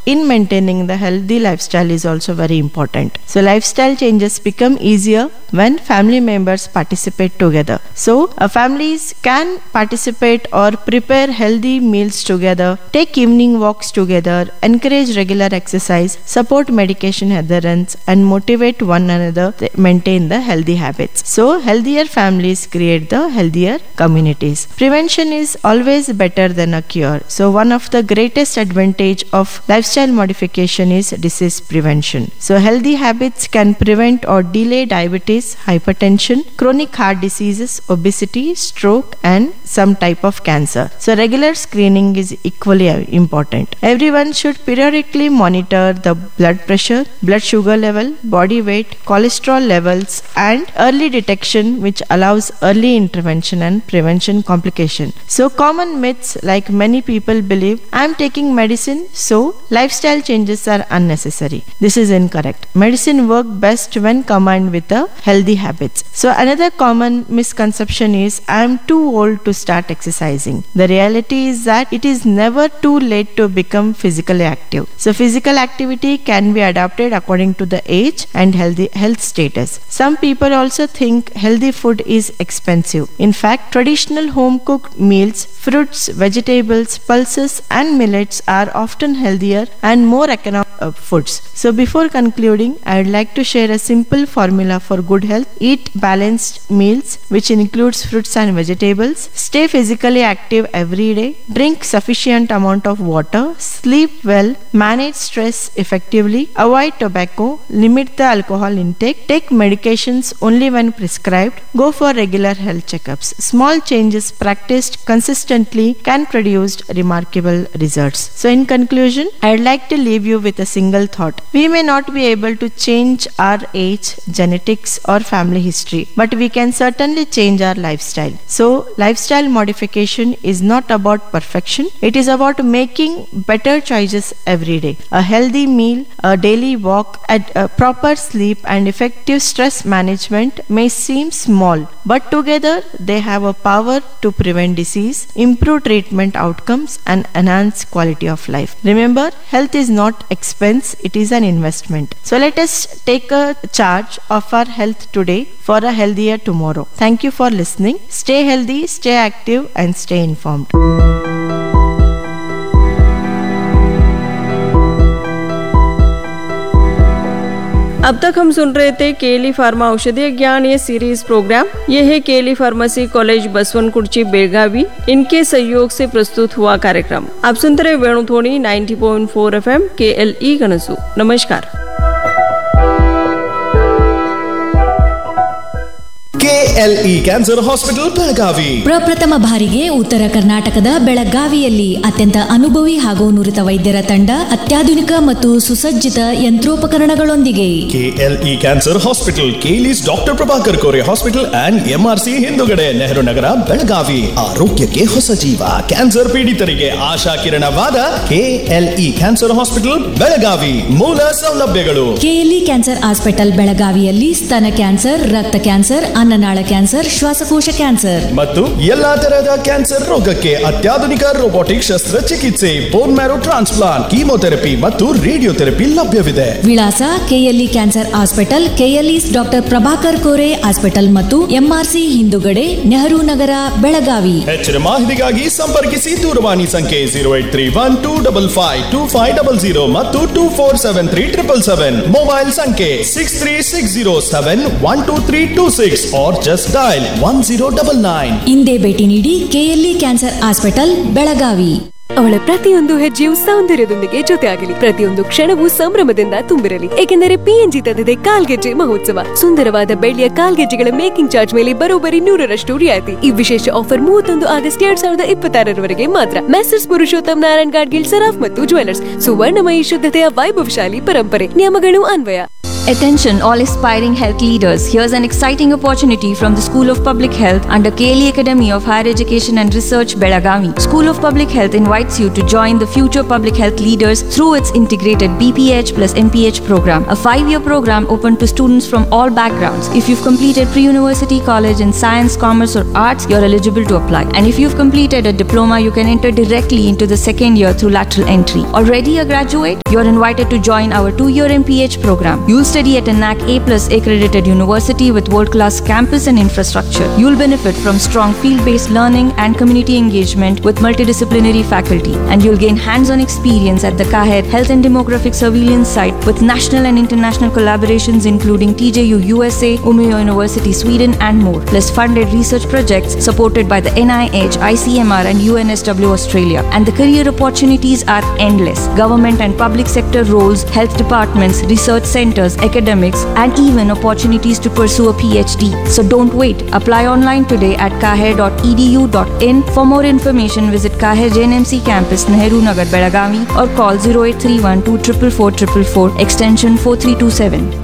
in maintaining the healthy lifestyle is also very important. So lifestyle changes become easier when family members participate together. So families can participate or prepare healthy meals together, take evening walks together, encourage regular exercise, support medication adherence, and motivate one another to maintain the healthy habits. So healthier families create the healthier communities. Prevention is always better than a cure. So one of the greatest advantage of lifestyle modification is disease prevention. So healthy habits can prevent or delay diabetes, hypertension, chronic heart diseases, obesity, stroke, and some type of cancer. So regular screening is equally important. Everyone should periodically monitor the blood pressure, blood sugar level, body weight, cholesterol levels, and early detection, which allows early intervention and prevention complication. So common myths, like many people believe I am taking medicine, so lifestyle changes are unnecessary. This is incorrect. Medicine works best when combined with the healthy habits. So another common misconception is I am too old to start exercising. The reality is that it is never too late to become physically active. So physical activity can be adapted according to the age and health status. Some people also think healthy food is expensive. In fact, traditional home cooked meals, fruits, vegetables, pulses, and millets are often healthier and more economic foods. So before concluding, I would like to share a simple formula for good health. Eat balanced meals, which includes fruits and vegetables. Stay physically active every day. Drink sufficient amount of water. Sleep well. Manage stress effectively. Avoid tobacco. Limit the alcohol intake. Take medications only when prescribed. Go for regular health checkups. Small changes practiced consistently can produce remarkable results. So in conclusion, I would like to leave you with a single thought. We may not be able to change our age, genetics, or family history, but we can certainly change our lifestyle. So lifestyle modification is not about perfection. It is about making better choices every day. A healthy meal, a daily walk, a proper sleep, and effective stress management may seem small, but together they have a power to prevent disease, improve treatment outcomes, and enhance quality of life. Remember, health is not expense, it is an investment. So let us take a charge of our health today for a healthier tomorrow. Thank you for listening. Stay healthy, stay active, and stay informed. अब तक हम सुन रहे थे केली pharma औषधीय ज्ञान ये series program. ये है केली फार्मेसी कॉलेज बसवनकुर्ची बेळगावी, इनके सहयोग से प्रस्तुत हुआ कार्यक्रम। आप सुनते रहे वेणुध्वनि 90.4 FM KLE गणसू। नमस्कार। KLE ಕ್ಯಾನ್ಸರ್ ಹಾಸ್ಪಿಟಲ್ ಬೆಳಗಾವಿ ಪ್ರಪ್ರಥಮ ಬಾರಿಗೆ ಉತ್ತರ ಕರ್ನಾಟಕದ ಬೆಳಗಾವಿಯಲ್ಲಿ ಅತ್ಯಂತ ಅನುಭವಿ ಹಾಗೂ ನುರಿತ ವೈದ್ಯರ ತಂಡ, ಅತ್ಯಾಧುನಿಕ ಮತ್ತು ಸುಸಜ್ಜಿತ ಯಂತ್ರೋಪಕರಣಗಳೊಂದಿಗೆ KLE cancer hospital, ಕೇಲಿಸ್ doctor Prabhakar Kore hospital and MRC ಹಿಂದುಗಡೆ, ನೆಹರು ನಗರ, ಬೆಳಗಾವಿ. ಆರೋಗ್ಯಕ್ಕೆ ಹೊಸ ಜೀವ, ಕ್ಯಾನ್ಸರ್ ಪೀಡಿತರಿಗೆ ಆಶಾ ಕಿರಣವಾದ KLE ಕ್ಯಾನ್ಸರ್ ಹಾಸ್ಪಿಟಲ್ ಬೆಳಗಾವಿ. ಮೂಲ ಸೌಲಭ್ಯಗಳು: KLE ಕ್ಯಾನ್ಸರ್ ಹಾಸ್ಪಿಟಲ್ ಬೆಳಗಾವಿಯಲ್ಲಿ ಸ್ತನ ಕ್ಯಾನ್ಸರ್, ರಕ್ತ ಕ್ಯಾನ್ಸರ್, ಅನ್ನನಾಳ ಕ್ಯಾನ್ಸರ್, ಶ್ವಾಸಕೋಶ ಕ್ಯಾನ್ಸರ್ ಮತ್ತು ಎಲ್ಲಾ ತರಹದ ಕ್ಯಾನ್ಸರ್ ರೋಗಕ್ಕೆ ಅತ್ಯಾಧುನಿಕ ರೋಬೋಟಿಕ್ ಶಸ್ತ್ರಚಿಕಿತ್ಸೆ, ಬೋನ್ ಮ್ಯಾರೋ ಟ್ರಾನ್ಸ್ಪ್ಲಾಂಟ್, ಕೀಮೋಥೆರಪಿ ಮತ್ತು ರೇಡಿಯೋಥೆರಪಿ ಲಭ್ಯವಿದೆ. ವಿಳಾಸ: KLE cancer hospital, KLE doctor Prabhakar Kore hospital ಮತ್ತು MRC ಹಿಂದುಗಡೆ, ನೆಹರು ನಗರ, ಬೆಳಗಾವಿ. ಹೆಚ್ಚಿನ ಮಾಹಿತಿಗಾಗಿ ಸಂಪರ್ಕಿಸಿ ದೂರವಾಣಿ ಸಂಖ್ಯೆ 0831255250 ಮತ್ತು 247377. ಮೊಬೈಲ್ ಸಂಖ್ಯೆ 6360712326 or just dial 1099. ಇಂದೇ ಭೇಟಿ ನೀಡಿ KLE ಕ್ಯಾನ್ಸರ್ ಹಾಸ್ಪಿಟಲ್ ಬೆಳಗಾವಿ. ಅವಳ ಪ್ರತಿಯೊಂದು ಹೆಜ್ಜೆಯು ಸೌಂದರ್ಯದೊಂದಿಗೆ ಜೊತೆಯಾಗಲಿ, ಪ್ರತಿಯೊಂದು ಕ್ಷಣವೂ ಸಂಭ್ರಮದಿಂದ ತುಂಬಿರಲಿ. ಏಕೆಂದರೆ PNG ತಂದಿದೆ ಕಾಲ್ಗೆಜ್ಜೆ ಮಹೋತ್ಸವ. ಸುಂದರವಾದ ಬೆಳ್ಳಿಯ ಕಾಲ್ಗೆಜ್ಜೆಗಳ ಮೇಕಿಂಗ್ ಚಾರ್ಜ್ ಮೇಲೆ ಬರೋಬ್ಬರಿ 100% ರಿಯಾಯಿತಿ. ಈ ವಿಶೇಷ ಆಫರ್ 31 ಆಗಸ್ಟ್ 2026 ಮಾತ್ರ. ಮೆಸರ್ಸ್ ಪುರುಷೋತ್ತಮ್ ನಾರಾಯಣ್ ಗಾಡ್ಗಿಲ್, ಸರಾಫ್ ಮತ್ತು ಜ್ಯುವೆಲರ್ಸ್. ಸುವರ್ಣಮಯಿ ಶುದ್ಧತೆಯ ವೈಭವಶಾಲಿ ಪರಂಪರೆ. ನಿಯಮಗಳು ಅನ್ವಯ. Attention all aspiring health leaders. Here's an exciting opportunity from the School of Public Health under KLE Academy of Higher Education and Research, Belagavi. School of Public Health invites you to join the future public health leaders through its integrated BPH plus MPH program, a 5-year program open to students from all backgrounds. If you've completed pre-university college in science, commerce or arts, you're eligible to apply. And if you've completed a diploma, you can enter directly into the second year through lateral entry. Already a graduate? You're invited to join our 2-year MPH program. You'll study at a NAC A+ accredited university with world-class campus and infrastructure. You'll benefit from strong field-based learning and community engagement with multidisciplinary faculty. And you'll gain hands-on experience at the CAHER Health and Demographic Surveillance Site with national and international collaborations including TJU USA, Umeå University Sweden and more. Plus funded research projects supported by the NIH, ICMR and UNSW Australia. And the career opportunities are endless. Government and public sector roles, health departments, research centers, academics, and even opportunities to pursue a PhD. So don't wait. Apply online today at kaher.edu.in. For more information, visit Kaher JNMC campus, Nehru Nagar, Belagavi or call 0831 244 444 extension 4327.